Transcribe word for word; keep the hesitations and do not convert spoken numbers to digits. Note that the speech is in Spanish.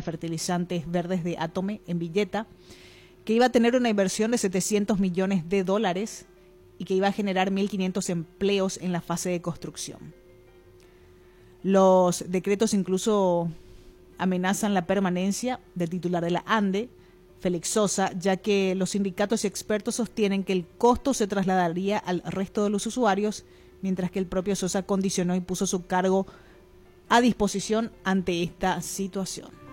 fertilizantes verdes de Atome en Villeta, que iba a tener una inversión de setecientos millones de dólares y que iba a generar mil quinientos empleos en la fase de construcción. Los decretos incluso amenazan la permanencia del titular de la ANDE, Félix Sosa, ya que los sindicatos y expertos sostienen que el costo se trasladaría al resto de los usuarios, mientras que el propio Sosa condicionó y puso su cargo a disposición ante esta situación.